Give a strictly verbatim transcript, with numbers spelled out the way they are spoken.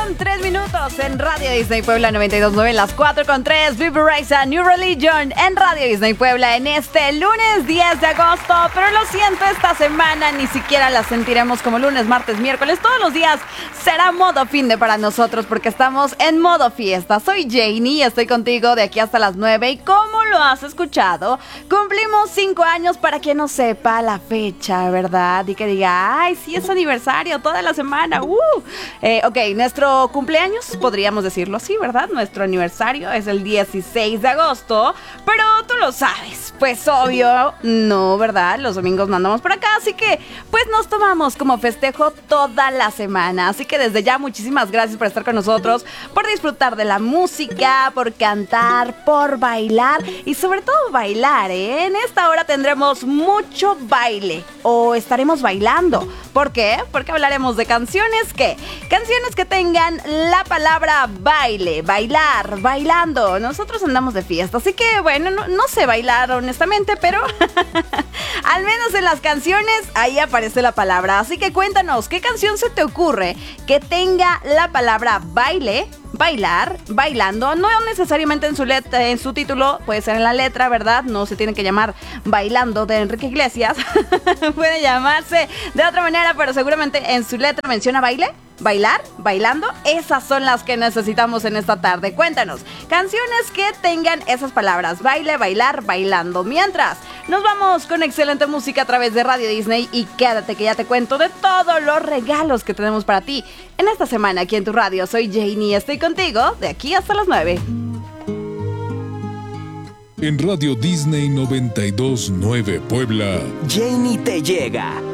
con tres minutos en Radio Disney Puebla noventa y dos punto nueve, las cuatro con tres. Viberiza New Religion en Radio Disney Puebla en este lunes diez de agosto. Pero lo siento, esta semana ni siquiera la sentiremos como lunes, martes, miércoles. Todos los días será modo fin de para nosotros porque estamos en modo fiesta. Soy Janie y estoy contigo de aquí hasta las nueve. Y como lo has escuchado, cumplimos cinco años para quien no sepa la fecha, ¿verdad? Y que diga, ay, sí, es aniversario toda la semana. Uh. Eh, ok, nuestro cumpleaños, podríamos decirlo así, ¿verdad? Nuestro aniversario es el dieciséis de agosto, pero tú lo sabes, pues obvio, no, ¿verdad? Los domingos no andamos por acá, así que pues nos tomamos como festejo toda la semana. Así que desde ya muchísimas gracias por estar con nosotros, por disfrutar de la música, por cantar, por bailar y sobre todo bailar, ¿eh? En esta hora tendremos mucho baile o estaremos bailando. ¿Por qué? Porque hablaremos de canciones que, canciones que tengan la palabra baile, bailar, bailando. Nosotros andamos de fiesta, así que bueno, no, no sé bailar honestamente, pero al menos en las canciones ahí aparece la palabra. Así que cuéntanos, ¿qué canción se te ocurre que tenga la palabra baile, bailar, bailando? No necesariamente en su letra, en su título, puede ser en la letra, ¿verdad? No se tiene que llamar Bailando de Enrique Iglesias. Puede llamarse de otra manera, pero seguramente en su letra menciona baile, bailar, bailando. Esas son las que necesitamos en esta tarde. Cuéntanos, canciones que tengan esas palabras, baile, bailar, bailando. Mientras, nos vamos con excelente música a través de Radio Disney y quédate que ya te cuento de todos los regalos que tenemos para ti en esta semana aquí en tu radio. Soy Janie y estoy contigo de aquí hasta las nueve. En Radio Disney noventa y dos punto nueve Puebla, Janie te llega